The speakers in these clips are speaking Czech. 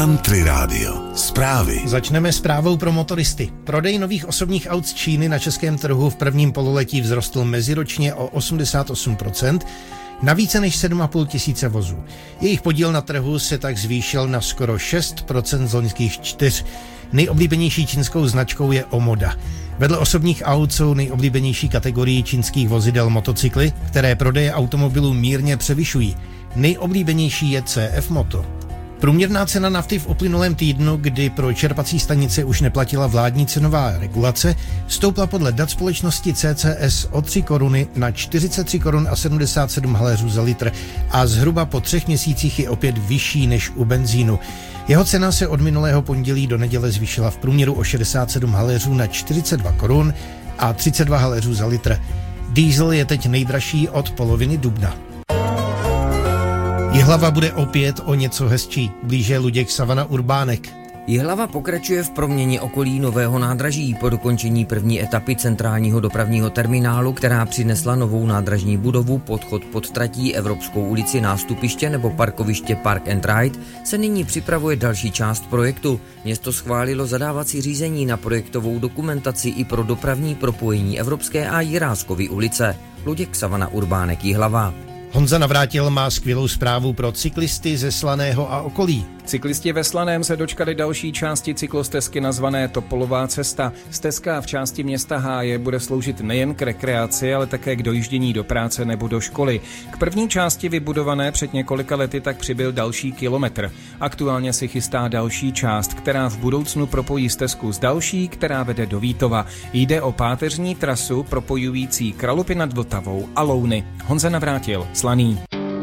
Country Radio. Zprávy. Začneme zprávou pro motoristy. Prodej nových osobních aut z Číny na českém trhu v prvním pololetí vzrostl meziročně o 88%, na více než 7,5 tisíce vozů. Jejich podíl na trhu se tak zvýšil na skoro 6% z loňských 4. Nejoblíbenější čínskou značkou je Omoda. Vedle osobních aut jsou nejoblíbenější kategorií čínských vozidel motocykly, které prodeje automobilů mírně převyšují. Nejoblíbenější je CF Moto. Průměrná cena nafty v uplynulém týdnu, kdy pro čerpací stanice už neplatila vládní cenová regulace, stoupla podle dat společnosti CCS o 3 koruny na 43 korun a 77 haléřů za litr a zhruba po 3 měsících je opět vyšší než u benzínu. Jeho cena se od minulého pondělí do neděle zvýšila v průměru o 67 haléřů na 42 korun a 32 haléřů za litr. Diesel je teď nejdražší od poloviny dubna. Jihlava bude opět o něco hezčí, blíže Luděk Savana Urbánek. Jihlava pokračuje v proměně okolí nového nádraží po dokončení první etapy centrálního dopravního terminálu, která přinesla novou nádražní budovu, podchod pod tratí, Evropskou ulici, nástupiště nebo parkoviště Park and Ride, se nyní připravuje další část projektu. Město schválilo zadávací řízení na projektovou dokumentaci i pro dopravní propojení Evropské a Jiráskovy ulice. Luděk Savana Urbánek, Jihlava. Honza Navrátil má skvělou zprávu pro cyklisty ze Slaného a okolí. Cyklisti ve Slaném se dočkali další části cyklostezky nazvané Topolová cesta. Stezka v části města Háje bude sloužit nejen k rekreaci, ale také k dojíždění do práce nebo do školy. K první části vybudované před několika lety tak přibyl další kilometr. Aktuálně si chystá další část, která v budoucnu propojí stezku s další, která vede do Vítova. Jde o páteřní trasu propojující Kralupy nad Vltavou a Louny. Honza Navrátil, Slaný.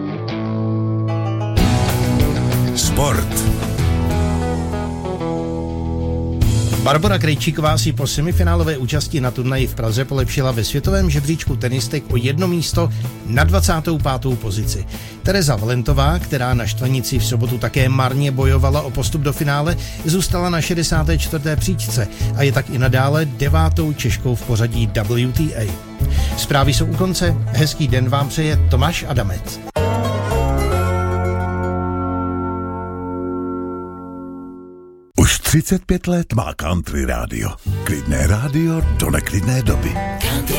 Sport. Barbora Krejčíková si po semifinálové účasti na turnaji v Praze polepšila ve světovém žebříčku tenistek o 1 místo na 25. pozici. Tereza Valentová, která na štvanici v sobotu také marně bojovala o postup do finále, zůstala na 64. příčce a je tak i nadále 9. Češkou v pořadí WTA. Zprávy jsou u konce, hezký den vám přeje Tomáš Adamec. Už 35 let má Country Radio. Klidné rádio do neklidné doby.